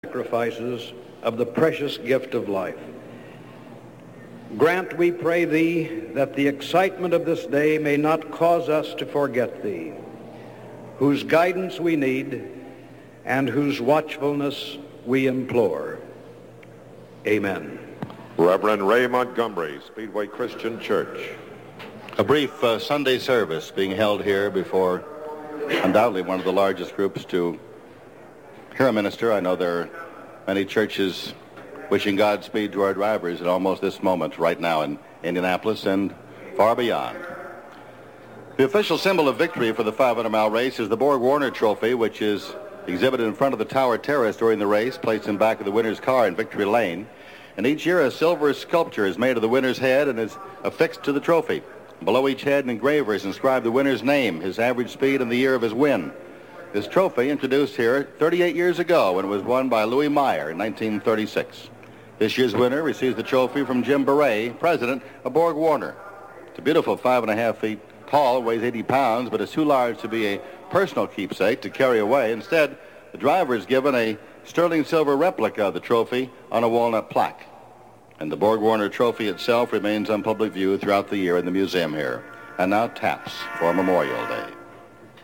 sacrifices of the precious gift of life. Grant, we pray thee, that the excitement of this day may not cause us to forget thee, whose guidance we need and whose watchfulness we implore. Amen. Reverend Ray Montgomery, Speedway Christian Church. A brief Sunday service being held here before undoubtedly one of the largest groups to hear a minister. I know there are many churches wishing Godspeed to our drivers at almost this moment right now in Indianapolis and far beyond. The official symbol of victory for the 500-mile race is the Borg-Warner Trophy, which is exhibited in front of the Tower Terrace during the race, placed in back of the winner's car in Victory Lane. And each year a silver sculpture is made of the winner's head and is affixed to the trophy. Below each head, an engraver is inscribed the winner's name, his average speed, and the year of his win. This trophy, introduced here 38 years ago when it was won by Louis Meyer in 1936. This year's winner receives the trophy from Jim Beret, president of Borg-Warner. It's a beautiful 5.5 feet tall, weighs 80 pounds, but is too large to be a personal keepsake to carry away. Instead, the driver is given a sterling silver replica of the trophy on a walnut plaque. And the Borg-Warner Trophy itself remains on public view throughout the year in the museum here. And now taps for Memorial Day.